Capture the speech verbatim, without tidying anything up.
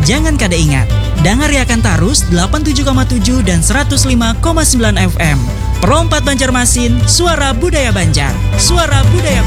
Jangan kada ingat, dengar Riakan Tarus delapan puluh tujuh koma tujuh dan seratus lima koma sembilan F M. Perompat Banjarmasin, suara budaya Banjar. Suara budaya